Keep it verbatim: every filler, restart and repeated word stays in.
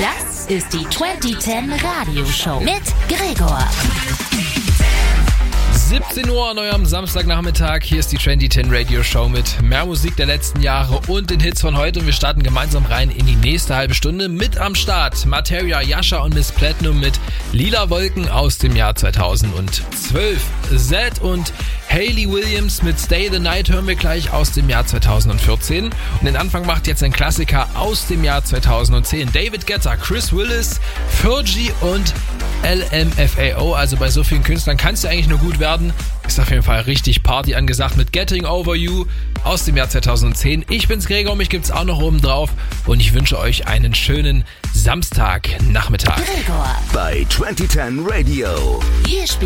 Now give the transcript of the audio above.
Das ist die zwanzig zehn Radioshow mit Gregor. siebzehn Uhr an eurem Samstagnachmittag. Hier ist die zwanzig zehn Radio Show mit mehr Musik der letzten Jahre und den Hits von heute. Und wir starten gemeinsam rein in die nächste halbe Stunde. Mit am Start Materia, Yasha und Miss Platinum mit Lila Wolken aus dem Jahr zweitausendzwölf. Zedd und Hayley Williams mit Stay the Night hören wir gleich aus dem Jahr zweitausendvierzehn. Und den Anfang macht jetzt ein Klassiker aus dem Jahr zweitausendzehn. David Guetta, Chris Willis, Fergie und L M F A O. Also bei so vielen Künstlern kann es ja eigentlich nur gut werden. Ist auf jeden Fall richtig Party angesagt mit Getting Over You aus dem Jahr zweitausendzehn. Ich bin's Gregor, mich gibt's auch noch oben drauf und ich wünsche euch einen schönen Samstagnachmittag. Gregor bei zwanzig zehn Radio. Hier spielt